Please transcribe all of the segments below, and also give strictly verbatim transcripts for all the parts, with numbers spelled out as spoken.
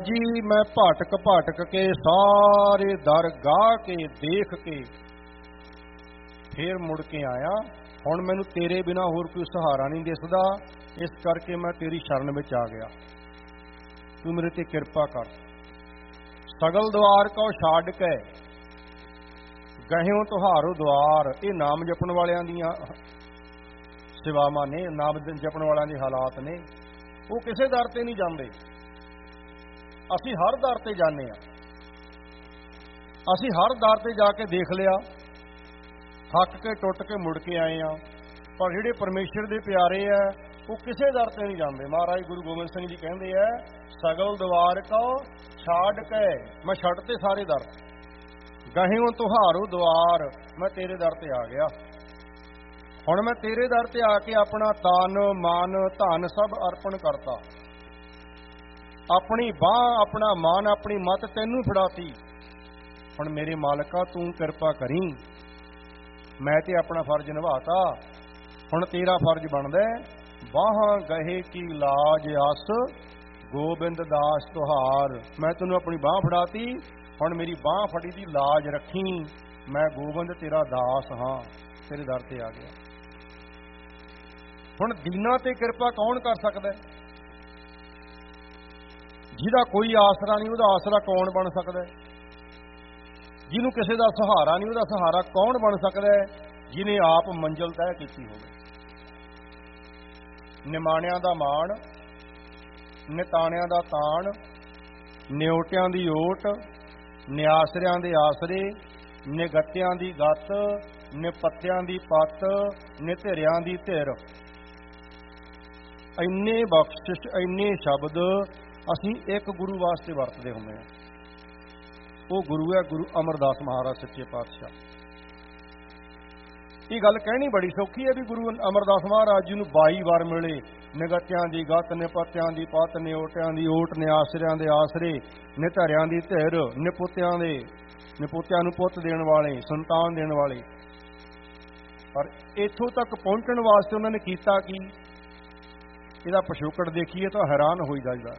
जी मैं भाटक भाटक के सारे दर गाह के देख के फिर मुड़ के आया। हुण मैनू तेरे बिना होर कोई सहारा नहीं दिसदा, इस करके मैं तेरी शरण विच आ गया। तू मेरे ते किरपा कर। सगल द्वार को छाड़ के गहियों तुहारो द्वार। ये नाम जपण वालियां दियां सेवावां ने, नाम जपण वालियां दे हालात ने। वो किसे दर ते नहीं जांदे, ਅਸੀਂ हर दर ते जाने आ। ਅਸੀਂ हर दर ते जाके देख लिया, थक के टुट के मुड़ के आए आ। पर ਜਿਹੜੇ परमेश्वर ਦੇ ਪਿਆਰੇ ਆ ਉਹ ਕਿਸੇ ਦਰ ਤੇ ਨਹੀਂ ਜਾਂਦੇ। ਮਹਾਰਾਜ ਗੁਰੂ ਗੋਬਿੰਦ ਸਿੰਘ ਜੀ ਕਹਿੰਦੇ ਆ, ਸਗਲ ਦਵਾਰ ਕੋ ਛਾੜ ਕੇ, ਮੈਂ ਛੱਡ ਤੇ ਸਾਰੇ ਦਰ, ਗਹਿਓ ਤੁਹਾਰੋ ਦਵਾਰ, ਮੈਂ ਤੇਰੇ ਦਰ ਤੇ ਆ ਗਿਆ। ਹੁਣ ਮੈਂ ਤੇਰੇ ਦਰ ਤੇ ਆ ਕੇ ਆਪਣਾ ਤਨ ਮਨ ਧਨ ਸਭ ਅਰਪਣ ਕਰਤਾ। अपनी बाह अपना मान अपनी मत तेनू फड़ाती। हुण मेरे मालिका तू किरपा करी, मैं ते अपना फर्ज निभाता। हुण तेरा फर्ज बनदा बाहां गहे की लाज अस गोबिंद दास तुहार। मैं तेनू अपनी बाह फड़ाती, हुण मेरी बाह फड़ी दी लाज रखी। मैं गोबिंद तेरा दास हाँ, तेरे दर ते आ गया। हुण दीना ते किरपा कौन कर सकदा? ਜਿਹਦਾ ਕੋਈ ਆਸਰਾ ਨਹੀਂ ਉਹਦਾ ਆਸਰਾ ਕੌਣ ਬਣ ਸਕਦਾ? ਜਿਹਨੂੰ ਕਿਸੇ ਦਾ ਸਹਾਰਾ ਨਹੀਂ ਉਹਦਾ ਸਹਾਰਾ ਕੌਣ ਬਣ ਸਕਦਾ? ਜਿਹਨੇ ਆਪ ਮੰਜ਼ਿਲ ਤੈਅ ਕੀਤੀ ਹੋਵੇ। ਨਿਮਾਣਿਆਂ ਦਾ ਮਾਣ, ਨਿਤਾਣਿਆਂ ਦਾ ਤਾਣ, ਨਿਉਟਿਆਂ ਦੀ ਓਟ, ਨਿਆਸਰਿਆਂ ਦੇ ਆਸਰੇ, ਨਿਗੱਤਿਆਂ ਦੀ ਗੱਤ, ਨਿਪੱਤਿਆਂ ਦੀ ਪੱਤ, ਨਿਧਿਰਿਆਂ ਦੀ ਧਿਰ। ਇੰਨੇ ਬਖਸ਼ਿਸ਼, ਇੰਨੇ ਸ਼ਬਦ ਅਸੀਂ ਇੱਕ ਗੁਰੂ ਵਾਸਤੇ ਵਰਤਦੇ ਹੁੰਦੇ ਹਾਂ। ਉਹ ਗੁਰੂ ਹੈ ਗੁਰੂ ਅਮਰਦਾਸ ਮਹਾਰਾਜ ਸੱਚੇ ਪਾਤਸ਼ਾਹ। ਇਹ ਗੱਲ ਕਹਿਣੀ ਬੜੀ ਸੌਖੀ ਹੈ ਵੀ ਗੁਰੂ ਅਮਰਦਾਸ ਮਹਾਰਾਜ ਜੀ ਨੂੰ ਬਾਈ ਵਾਰ ਮਿਲੇ। ਨਿਗੱਤਿਆਂ ਦੀ ਗੱਤ, ਨਿਪੱਤਿਆਂ ਦੀ ਪੱਤ, ਨਿਓਟਿਆਂ ਦੀ ਓਟ, ਨਿਆਸਰਿਆਂ ਦੇ ਆਸਰੇ, ਨਿਧਰਿਆਂ ਦੀ ਧਿਰ, ਨਿਪੁੱਤਿਆਂ ਦੇ ਨਿਪੁੱਤਿਆਂ ਨੂੰ ਪੁੱਤ ਦੇਣ ਵਾਲੇ, ਸੰਤਾਨ ਦੇਣ ਵਾਲੇ। ਪਰ ਇੱਥੋਂ ਤੱਕ ਪਹੁੰਚਣ ਵਾਸਤੇ ਉਹਨਾਂ ਨੇ ਕੀਤਾ ਕੀ? ਇਹਦਾ ਪਿਛੋਕੜ ਦੇਖੀਏ ਤਾਂ ਹੈਰਾਨ ਹੋਈ ਜਾਂਦਾ।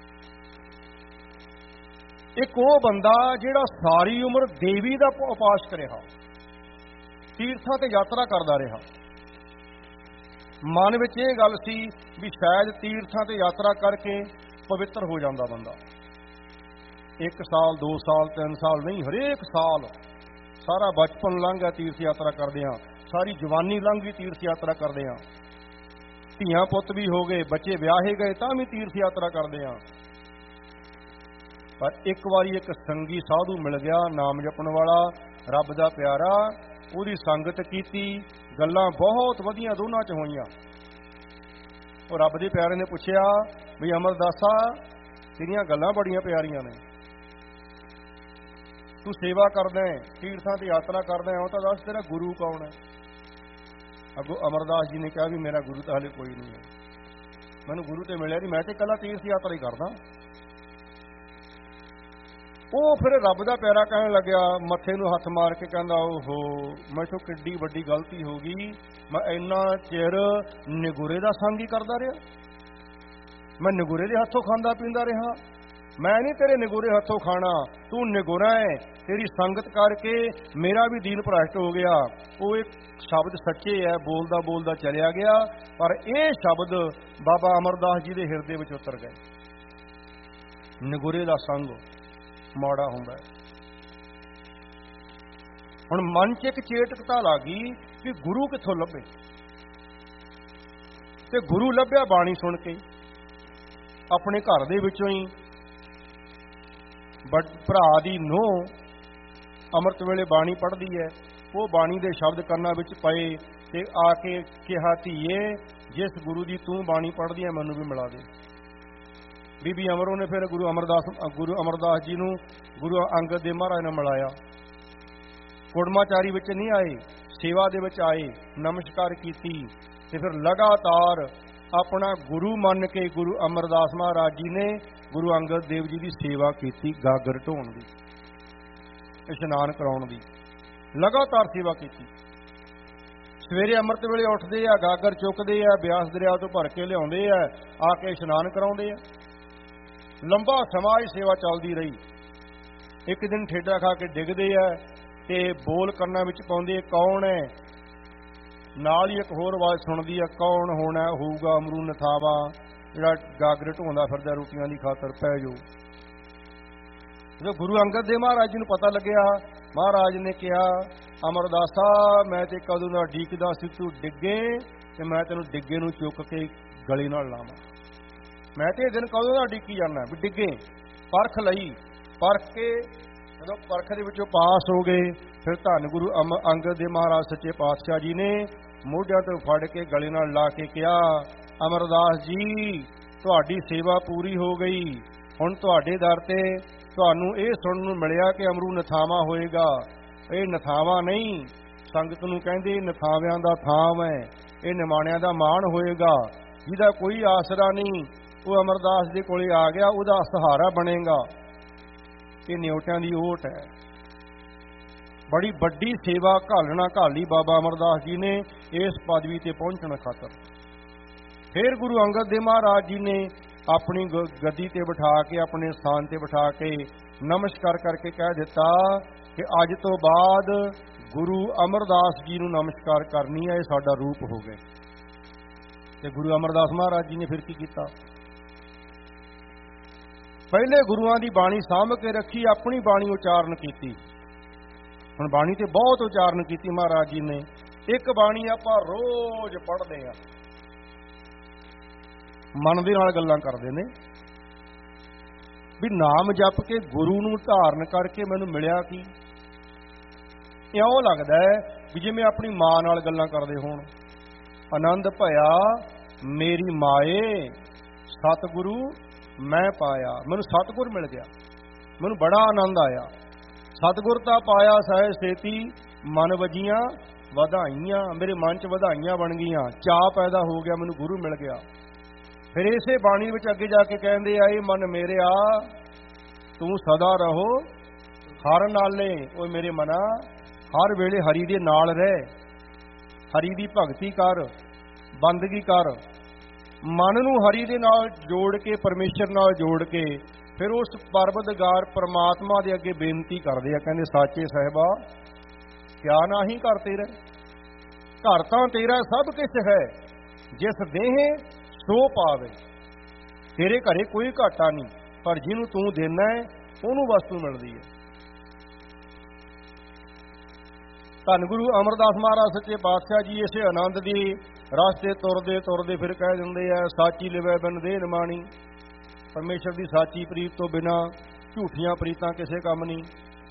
ਇੱਕ ਉਹ ਬੰਦਾ ਜਿਹੜਾ ਸਾਰੀ ਉਮਰ ਦੇਵੀ ਦਾ ਉਪਾਸਕ ਰਿਹਾ, ਤੀਰਥਾਂ ਤੇ ਯਾਤਰਾ ਕਰਦਾ ਰਿਹਾ। ਮਨ ਵਿੱਚ ਇਹ ਗੱਲ ਸੀ ਵੀ ਸ਼ਾਇਦ ਤੀਰਥਾਂ ਤੇ ਯਾਤਰਾ ਕਰਕੇ ਪਵਿੱਤਰ ਹੋ ਜਾਂਦਾ ਬੰਦਾ। ਇੱਕ ਸਾਲ, ਦੋ ਸਾਲ, ਤਿੰਨ ਸਾਲ ਨਹੀਂ, ਹਰੇਕ ਸਾਲ ਸਾਰਾ ਬਚਪਨ ਲੰਘ ਗਿਆ ਤੀਰਥ ਯਾਤਰਾ ਕਰਦੇ ਹਾਂ, ਸਾਰੀ ਜਵਾਨੀ ਲੰਘ ਗਈ ਤੀਰਥ ਯਾਤਰਾ ਕਰਦੇ ਹਾਂ, ਧੀਆਂ ਪੁੱਤ ਵੀ ਹੋ ਗਏ, ਬੱਚੇ ਵਿਆਹੇ ਗਏ ਤਾਂ ਵੀ ਤੀਰਥ ਯਾਤਰਾ ਕਰਦੇ ਹਾਂ। ਪਰ ਇੱਕ ਵਾਰੀ ਇੱਕ ਸੰਗੀ ਸਾਧੂ ਮਿਲ ਗਿਆ, ਨਾਮ ਜਪਣ ਵਾਲਾ, ਰੱਬ ਦਾ ਪਿਆਰਾ। ਉਹਦੀ ਸੰਗਤ ਕੀਤੀ, ਗੱਲਾਂ ਬਹੁਤ ਵਧੀਆ ਦੋਨਾਂ 'ਚ ਹੋਈਆਂ। ਉਹ ਰੱਬ ਦੇ ਪਿਆਰੇ ਨੇ ਪੁੱਛਿਆ ਵੀ ਅਮਰਦਾਸਾ, ਤੇਰੀਆਂ ਗੱਲਾਂ ਬੜੀਆਂ ਪਿਆਰੀਆਂ ਨੇ, ਤੂੰ ਸੇਵਾ ਕਰਦਾ, ਤੀਰਥਾਂ ਤੇ ਯਾਤਰਾ ਕਰਦਾ, ਉਹ ਤਾਂ ਦੱਸ ਤੇਰਾ ਗੁਰੂ ਕੌਣ ਹੈ? ਅੱਗੋਂ ਅਮਰਦਾਸ ਜੀ ਨੇ ਕਿਹਾ ਵੀ ਮੇਰਾ ਗੁਰੂ ਤਾਂ ਹਾਲੇ ਕੋਈ ਨਹੀਂ ਹੈ, ਮੈਨੂੰ ਗੁਰੂ ਤੇ ਮਿਲਿਆ ਨਹੀਂ, ਮੈਂ ਤੇ ਇਕੱਲਾ ਤੀਰਥ ਯਾਤਰਾ ਹੀ ਕਰਦਾ। ਉਹ ਫਿਰ ਰੱਬ ਦਾ ਪਿਆਰਾ ਕਹਿਣ ਲੱਗਿਆ, ਮੱਥੇ ਨੂੰ ਹੱਥ ਮਾਰ ਕੇ ਕਹਿੰਦਾ, ਓਹੋ ਮੈਥੋਂ ਕਿੱਡੀ ਵੱਡੀ ਗਲਤੀ ਹੋ ਗਈ, ਮੈਂ ਇੰਨਾ ਚਿਰ ਨਿਗੁਰੇ ਦਾ ਸੰਗ ਹੀ ਕਰਦਾ ਰਿਹਾ, ਮੈਂ ਨਿਗੁਰੇ ਦੇ ਹੱਥੋਂ ਖਾਂਦਾ ਪੀਂਦਾ ਰਿਹਾ। ਮੈਂ ਨਹੀਂ ਤੇਰੇ ਨਿਗੁਰੇ ਹੱਥੋਂ ਖਾਣਾ, ਤੂੰ ਨਿਗੁਰਾ ਹੈ, ਤੇਰੀ ਸੰਗਤ ਕਰਕੇ ਮੇਰਾ ਵੀ ਦੀਨ ਭ੍ਰਸ਼ਟ ਹੋ ਗਿਆ। ਉਹ ਇੱਕ ਸ਼ਬਦ ਸੱਚੇ ਹੈ, ਬੋਲਦਾ ਬੋਲਦਾ ਚਲਿਆ ਗਿਆ, ਪਰ ਇਹ ਸ਼ਬਦ ਬਾਬਾ ਅਮਰਦਾਸ ਜੀ ਦੇ ਹਿਰਦੇ ਵਿੱਚ ਉਤਰ ਗਏ। ਨਿਗੁਰੇ ਦਾ ਸੰਗ ਮਾੜਾ ਹੁੰਦਾ। ਹੁਣ ਮਨ 'ਚ ਇੱਕ ਚੇਤਕਤਾ ਲੱਗ ਗਈ ਕਿ ਗੁਰੂ ਕਿੱਥੋਂ ਲੱਭੇ, ਤੇ ਗੁਰੂ ਲੱਭਿਆ ਬਾਣੀ ਸੁਣ ਕੇ। ਆਪਣੇ ਘਰ ਦੇ ਵਿੱਚੋਂ ਹੀ ਭਰਾ ਦੀ ਨੂੰਹ ਅੰਮ੍ਰਿਤ ਵੇਲੇ ਬਾਣੀ ਪੜ੍ਹਦੀ ਹੈ, ਉਹ ਬਾਣੀ ਦੇ ਸ਼ਬਦ ਕੰਨਾਂ ਵਿੱਚ ਪਏ ਤੇ ਆ ਕੇ ਕਿਹਾ, ਧੀਏ ਜਿਸ ਗੁਰੂ ਦੀ ਤੂੰ ਬਾਣੀ ਪੜ੍ਹਦੀ ਹੈ ਮੈਨੂੰ ਵੀ ਮਿਲਾ ਦੇ। ਬੀਬੀ ਅਮਰੋਂ ਨੇ ਫਿਰ ਗੁਰੂ ਅਮਰਦਾਸ ਗੁਰੂ ਅਮਰਦਾਸ ਜੀ ਨੂੰ ਗੁਰੂ ਅੰਗਦ ਦੇਵ ਮਹਾਰਾਜ ਨੇ ਮਿਲਾਇਆ। ਕੁੜਮਾਚਾਰੀ ਵਿੱਚ ਨਹੀਂ ਆਏ, ਸੇਵਾ ਦੇ ਵਿੱਚ ਆਏ, ਨਮਸਕਾਰ ਕੀਤੀ ਤੇ ਫਿਰ ਲਗਾਤਾਰ ਆਪਣਾ ਗੁਰੂ ਮੰਨ ਕੇ ਗੁਰੂ ਅਮਰਦਾਸ ਮਹਾਰਾਜ ਜੀ ਨੇ ਗੁਰੂ ਅੰਗਦ ਦੇਵ ਜੀ ਦੀ ਸੇਵਾ ਕੀਤੀ, ਗਾਗਰ ਢੋਣ ਦੀ, ਇਸ਼ਨਾਨ ਕਰਾਉਣ ਦੀ, ਲਗਾਤਾਰ ਸੇਵਾ ਕੀਤੀ। ਸਵੇਰੇ ਅੰਮ੍ਰਿਤ ਵੇਲੇ ਉੱਠਦੇ ਆ, ਗਾਗਰ ਚੁੱਕਦੇ ਆ, ਬਿਆਸ ਦਰਿਆ ਤੋਂ ਭਰ ਕੇ ਲਿਆਉਂਦੇ ਆ, ਆ ਕੇ ਇਸ਼ਨਾਨ ਕਰਾਉਂਦੇ ਆ। ਲੰਬਾ ਸਮਾਂ ਇਹ ਸੇਵਾ ਚੱਲਦੀ ਰਹੀ। ਇੱਕ ਦਿਨ ਠੇਡਾ ਖਾ ਕੇ ਡਿੱਗਦੇ ਆ ਤੇ ਬੋਲ ਕੰਨਾਂ ਵਿੱਚ ਪਾਉਂਦੇ, ਕੌਣ ਹੈ? ਨਾਲ ਹੀ ਇੱਕ ਹੋਰ ਆਵਾਜ਼ ਸੁਣਦੀ ਆ, ਕੌਣ ਹੋਣਾ ਹੋਊਗਾ ਅਮਰੂ ਨਥਾਵਾ, ਜਿਹੜਾ ਗਾਗਰ ਢੋਂਦਾ ਫਿਰਦਾ ਰੋਟੀਆਂ ਦੀ ਖਾਤਰ, ਪੈ ਜਾਓ। ਜਦੋਂ ਗੁਰੂ ਅੰਗਦ ਦੇਵ ਮਹਾਰਾਜ ਜੀ ਨੂੰ ਪਤਾ ਲੱਗਿਆ, ਮਹਾਰਾਜ ਨੇ ਕਿਹਾ, ਅਮਰਦਾਸਾ ਮੈਂ ਤੇ ਕਦੋਂ ਦਾ ਡੀਕਦਾ ਸੀ ਤੂੰ ਡਿੱਗੇ ਤੇ ਮੈਂ ਤੈਨੂੰ ਡਿੱਗੇ ਨੂੰ ਚੁੱਕ ਕੇ ਗਲੇ ਨਾਲ ਲਾਵਾਂ। ਮੈਂ ਤੇ ਇਹ ਦਿਨ ਕਦੋਂ ਦਾ ਡੀਕੀ ਜਾਣਾ ਵੀ ਡਿੱਗੇ। ਪਰਖ ਲਈ, ਪਰਖ ਕੇ ਜਦੋਂ ਪਰਖ ਦੇ ਵਿੱਚੋਂ ਪਾਸ ਹੋ ਗਏ, ਫਿਰ ਧੰਨ ਗੁਰੂ ਅਮ ਅੰਗਦ ਦੇਵ ਮਹਾਰਾਜ ਸੱਚੇ ਪਾਤਸ਼ਾਹ ਜੀ ਨੇ ਮੋਢਿਆਂ ਤੋਂ ਫੜ ਕੇ ਗਲੇ ਨਾਲ ਲਾ ਕੇ ਕਿਹਾ, ਅਮਰਦਾਸ ਜੀ ਤੁਹਾਡੀ ਸੇਵਾ ਪੂਰੀ ਹੋ ਗਈ। ਹੁਣ ਤੁਹਾਡੇ ਦਰ ਤੇ ਤੁਹਾਨੂੰ ਇਹ ਸੁਣਨ ਨੂੰ ਮਿਲਿਆ ਕਿ ਅਮਰੂ ਨਥਾਵਾਂ ਹੋਏਗਾ। ਇਹ ਨਥਾਵਾਂ ਨਹੀਂ, ਸੰਗਤ ਨੂੰ ਕਹਿੰਦੇ ਨਥਾਵਿਆਂ ਦਾ ਥਾਮ ਹੈ, ਇਹ ਨਿਮਾਣਿਆਂ ਦਾ ਮਾਣ ਹੋਏਗਾ। ਜਿਹਦਾ ਕੋਈ ਆਸਰਾ ਨਹੀਂ ਉਹ ਅਮਰਦਾਸ ਦੇ ਕੋਲੇ ਆ ਗਿਆ, ਉਹਦਾ ਸਹਾਰਾ ਬਣੇਗਾ। ਇਹ ਨਿਉਟਿਆਂ ਦੀ ਓਟ ਹੈ। ਬੜੀ ਵੱਡੀ ਸੇਵਾ ਘਾਲਣਾ ਘਾਲੀ ਬਾਬਾ ਅਮਰਦਾਸ ਜੀ ਨੇ ਇਸ ਪਦਵੀ ਤੇ ਪਹੁੰਚਣ ਖਾਤਰ। ਫਿਰ ਗੁਰੂ ਅੰਗਦ ਦੇਵ ਮਹਾਰਾਜ ਜੀ ਨੇ ਆਪਣੀ ਗੱਦੀ ਤੇ ਬਿਠਾ ਕੇ, ਆਪਣੇ ਸਥਾਨ ਤੇ ਬਿਠਾ ਕੇ ਨਮਸਕਾਰ ਕਰਕੇ ਕਹਿ ਦਿੱਤਾ ਕਿ ਅੱਜ ਤੋਂ ਬਾਅਦ ਗੁਰੂ ਅਮਰਦਾਸ ਜੀ ਨੂੰ ਨਮਸਕਾਰ ਕਰਨੀ ਹੈ, ਇਹ ਸਾਡਾ ਰੂਪ ਹੋ ਗਏ। ਤੇ ਗੁਰੂ ਅਮਰਦਾਸ ਮਹਾਰਾਜ ਜੀ ਨੇ ਫਿਰ ਕੀ ਕੀਤਾ? ਪਹਿਲੇ ਗੁਰੂਆਂ ਦੀ ਬਾਣੀ ਸਾਂਭ ਕੇ ਰੱਖੀ, ਆਪਣੀ ਬਾਣੀ ਉਚਾਰਨ ਕੀਤੀ। ਹੁਣ ਬਾਣੀ ਤੇ ਬਹੁਤ ਉਚਾਰਨ ਕੀਤੀ ਮਹਾਰਾਜ ਜੀ ਨੇ। ਇੱਕ ਬਾਣੀ ਆਪਾਂ ਰੋਜ਼ ਪੜ੍ਹਦੇ ਆ, ਮਨ ਦੇ ਨਾਲ ਗੱਲਾਂ ਕਰਦੇ ਨੇ ਵੀ ਨਾਮ ਜਪ ਕੇ ਗੁਰੂ ਨੂੰ ਧਾਰਨ ਕਰਕੇ ਮੈਨੂੰ ਮਿਲਿਆ ਕੀ। ਇਉਂ ਲੱਗਦਾ ਹੈ ਵੀ ਜਿਵੇਂ ਆਪਣੀ ਮਾਂ ਨਾਲ ਗੱਲਾਂ ਕਰਦੇ ਹੋਣ। ਆਨੰਦ ਭਇਆ ਮੇਰੀ ਮਾਏ ਸਤਿਗੁਰੂ ਮੈਂ ਪਾਇਆ, ਮੈਨੂੰ ਸਤਿਗੁਰ ਮਿਲ ਗਿਆ, ਮੈਨੂੰ ਬੜਾ ਆਨੰਦ ਆਇਆ। ਸਤਿਗੁਰ ਤਾਂ ਪਾਇਆ ਸਹਿ ਸੇਤੀ ਮਨ ਵਜੀਆਂ ਵਧਾਈਆਂ, ਮੇਰੇ ਮਨ 'ਚ ਵਧਾਈਆਂ ਬਣ ਗਈਆਂ, ਚਾਅ ਪੈਦਾ ਹੋ ਗਿਆ, ਮੈਨੂੰ ਗੁਰੂ ਮਿਲ ਗਿਆ। ਫਿਰ ਇਸੇ ਬਾਣੀ ਵਿੱਚ ਅੱਗੇ ਜਾ ਕੇ ਕਹਿੰਦੇ ਆ, ਇਹ ਮਨ ਮੇਰਿਆ ਤੂੰ ਸਦਾ ਰਹੋ ਹਰ ਨਾਲੇ। ਓਏ ਮੇਰੇ ਮਨਾ ਹਰ ਵੇਲੇ ਹਰੀ ਦੇ ਨਾਲ ਰਹਿ, ਹਰੀ ਦੀ ਭਗਤੀ ਕਰ, ਬੰਦਗੀ ਕਰ। ਮਨ ਨੂੰ ਹਰੀ ਦੇ ਨਾਲ ਜੋੜ ਕੇ, ਪਰਮੇਸ਼ਰ ਨਾਲ ਜੋੜ ਕੇ ਫਿਰ ਉਸ ਪਰਵਤਗਾਰ ਪਰਮਾਤਮਾ ਦੇ ਅੱਗੇ ਬੇਨਤੀ ਕਰਦੇ ਆ, ਕਹਿੰਦੇ ਸਾਚੇ ਸਾਹਿਬਾ ਕਿਆ ਨਾਹੀਂ ਘਰ ਤੇਰਾ, ਘਰ ਤਾਂ ਤੇਰਾ ਸਭ ਕੁਛ ਹੈ, ਜਿਸ ਦੇਹ ਸੋ ਪਾਵੇ। ਤੇਰੇ ਘਰੇ ਕੋਈ ਘਾਟਾ ਨਹੀਂ, ਪਰ ਜਿਹਨੂੰ ਤੂੰ ਦੇਣਾ ਹੈ ਉਹਨੂੰ ਵਸਤੂ ਮਿਲਦੀ ਹੈ। ਧੰਨ ਗੁਰੂ ਅਮਰਦਾਸ ਮਹਾਰਾਜ ਸੱਚੇ ਪਾਤਸ਼ਾਹ ਜੀ ਇਸੇ ਆਨੰਦ ਦੀ ਰਸਤੇ ਤੁਰਦੇ ਤੁਰਦੇ ਫਿਰ ਕਹਿ ਦਿੰਦੇ ਆ, ਸਾਚੀ ਲਿਵੈ ਬਿਨ ਦੇਹ ਨਿਮਾਣੀ। ਪਰਮੇਸ਼ਰ ਦੀ ਸਾਚੀ ਪ੍ਰੀਤ ਤੋਂ ਬਿਨਾਂ ਝੂਠੀਆਂ ਪ੍ਰੀਤਾਂ ਕਿਸੇ ਕੰਮ ਨਹੀਂ।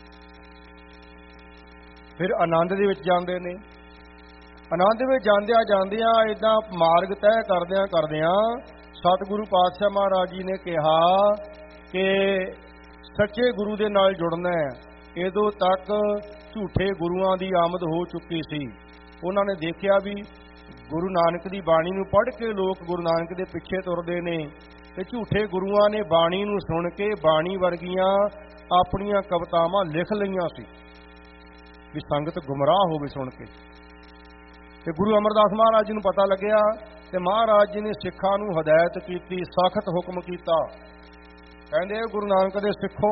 ਫਿਰ ਆਨੰਦ ਦੇ ਵਿੱਚ ਜਾਂਦੇ ਨੇ। ਆਨੰਦ ਵਿੱਚ ਜਾਂਦਿਆਂ ਜਾਂਦਿਆਂ ਏਦਾਂ ਮਾਰਗ ਤੈਅ ਕਰਦਿਆਂ ਕਰਦਿਆਂ ਸਤਿਗੁਰੂ ਪਾਤਸ਼ਾਹ ਮਹਾਰਾਜ ਜੀ ਨੇ ਕਿਹਾ ਕਿ ਸੱਚੇ ਗੁਰੂ ਦੇ ਨਾਲ ਜੁੜਨਾ ਹੈ। ਇਦੋਂ ਤੱਕ ਝੂਠੇ ਗੁਰੂਆਂ ਦੀ ਆਮਦ ਹੋ ਚੁੱਕੀ ਸੀ। ਉਹਨਾਂ ਨੇ ਦੇਖਿਆ ਵੀ ਗੁਰੂ ਨਾਨਕ ਦੀ ਬਾਣੀ ਨੂੰ ਪੜ੍ਹ ਕੇ ਲੋਕ ਗੁਰੂ ਨਾਨਕ ਦੇ ਪਿੱਛੇ ਤੁਰਦੇ ਨੇ, ਤੇ ਝੂਠੇ ਗੁਰੂਆਂ ਨੇ ਬਾਣੀ ਨੂੰ ਸੁਣ ਕੇ ਬਾਣੀ ਵਰਗੀਆਂ ਆਪਣੀਆਂ ਕਵਿਤਾਵਾਂ ਲਿਖ ਲਈਆਂ ਸੀ ਵੀ ਸੰਗਤ ਗੁੰਮਰਾਹ ਹੋਵੇ ਸੁਣ ਕੇ। ਤੇ ਗੁਰੂ ਅਮਰਦਾਸ ਮਹਾਰਾਜ ਜੀ ਨੂੰ ਪਤਾ ਲੱਗਿਆ ਤੇ ਮਹਾਰਾਜ ਜੀ ਨੇ ਸਿੱਖਾਂ ਨੂੰ ਹਦਾਇਤ ਕੀਤੀ, ਸਖਤ ਹੁਕਮ ਕੀਤਾ। ਕਹਿੰਦੇ ਗੁਰੂ ਨਾਨਕ ਦੇ ਸਿੱਖੋ,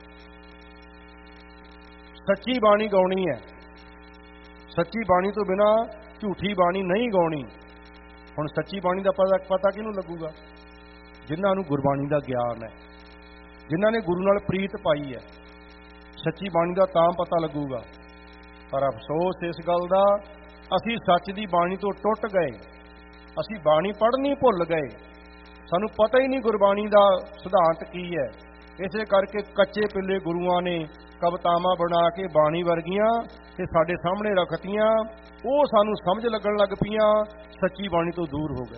ਸੱਚੀ ਬਾਣੀ ਗਾਉਣੀ ਹੈ, ਸੱਚੀ ਬਾਣੀ ਤੋਂ ਬਿਨਾਂ ਝੂਠੀ ਬਾਣੀ ਨਹੀਂ ਗਾਉਣੀ। ਹੁਣ ਸੱਚੀ ਬਾਣੀ ਦਾ ਪਤਾ ਪਤਾ ਕਿਹਨੂੰ ਲੱਗੂਗਾ? ਜਿਨ੍ਹਾਂ ਨੂੰ ਗੁਰਬਾਣੀ ਦਾ ਗਿਆਨ ਹੈ, ਜਿਨ੍ਹਾਂ ਨੇ ਗੁਰੂ ਨਾਲ ਪ੍ਰੀਤ ਪਾਈ ਹੈ। ਸੱਚੀ ਬਾਣੀ ਦਾ ਤਾਂ ਪਤਾ ਲੱਗੂਗਾ। ਪਰ ਅਫਸੋਸ ਇਸ ਗੱਲ ਦਾ, ਅਸੀਂ ਸੱਚ ਦੀ ਬਾਣੀ ਤੋਂ ਟੁੱਟ ਗਏ, ਅਸੀਂ ਬਾਣੀ ਪੜ੍ਹਨੀ ਭੁੱਲ ਗਏ, ਸਾਨੂੰ ਪਤਾ ਹੀ ਨਹੀਂ ਗੁਰਬਾਣੀ ਦਾ ਸਿਧਾਂਤ ਕੀ ਹੈ। ਇਸੇ ਕਰਕੇ ਕੱਚੇ ਪਿੱਲੇ ਗੁਰੂਆਂ ਨੇ ਕਵਿਤਾਵਾਂ ਬਣਾ ਕੇ ਬਾਣੀ ਵਰਗੀਆਂ ਤੇ ਸਾਡੇ ਸਾਹਮਣੇ ਰੱਖਤੀਆਂ, ਉਹ ਸਾਨੂੰ ਸਮਝ ਲੱਗਣ ਲੱਗ ਪਈਆਂ, ਸੱਚੀ ਬਾਣੀ ਤੋਂ ਦੂਰ ਹੋ ਗਏ।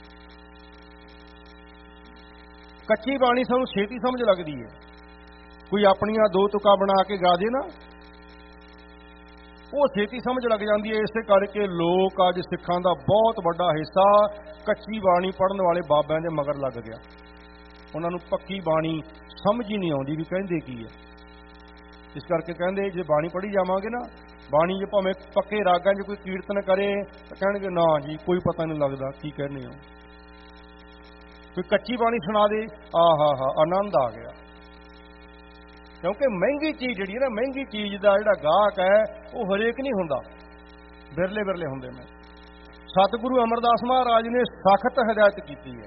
ਕੱਚੀ ਬਾਣੀ ਸਾਨੂੰ ਛੇਤੀ ਸਮਝ ਲੱਗਦੀ ਹੈ। ਕੋਈ ਆਪਣੀਆਂ ਦੋ ਤੁਕਾਂ ਬਣਾ ਕੇ ਗਾ ਦੇ ਨਾ, ਉਹ ਛੇਤੀ ਸਮਝ ਲੱਗ ਜਾਂਦੀ ਹੈ। ਇਸੇ ਕਰਕੇ ਲੋਕ ਅੱਜ ਸਿੱਖਾਂ ਦਾ ਬਹੁਤ ਵੱਡਾ ਹਿੱਸਾ ਕੱਚੀ ਬਾਣੀ ਪੜ੍ਹਨ ਵਾਲੇ ਬਾਬਿਆਂ ਦੇ ਮਗਰ ਲੱਗ ਗਿਆ। ਉਹਨਾਂ ਨੂੰ ਪੱਕੀ ਬਾਣੀ ਸਮਝ ਹੀ ਨਹੀਂ ਆਉਂਦੀ ਵੀ ਕਹਿੰਦੇ ਕੀ ਹੈ। ਇਸ ਕਰਕੇ ਕਹਿੰਦੇ ਜੇ ਬਾਣੀ ਪੜ੍ਹੀ ਜਾਵਾਂਗੇ ਨਾ, ਬਾਣੀ ਜੇ ਭਾਵੇਂ ਪੱਕੇ ਰਾਗਾਂ 'ਚ ਕੋਈ ਕੀਰਤਨ ਕਰੇ ਤਾਂ ਕਹਿਣਗੇ ਨਾ ਜੀ ਕੋਈ ਪਤਾ ਨਹੀਂ ਲੱਗਦਾ ਕੀ ਕਹਿੰਦੇ ਹੋ। ਕੋਈ ਕੱਚੀ ਬਾਣੀ ਸੁਣਾ ਦੇ, ਆਹਾ ਹਾ ਆਨੰਦ ਆ ਗਿਆ। ਕਿਉਂਕਿ ਮਹਿੰਗੀ ਚੀਜ਼ ਜਿਹੜੀ ਹੈ ਨਾ, ਮਹਿੰਗੀ ਚੀਜ਼ ਦਾ ਜਿਹੜਾ ਗਾਹਕ ਹੈ ਉਹ ਹਰੇਕ ਨਹੀਂ ਹੁੰਦਾ, ਬਿਰਲੇ ਬਿਰਲੇ ਹੁੰਦੇ ਨੇ। ਸਤਿਗੁਰੂ ਅਮਰਦਾਸ ਮਹਾਰਾਜ ਨੇ ਸਖਤ ਹਦਾਇਤ ਕੀਤੀ ਹੈ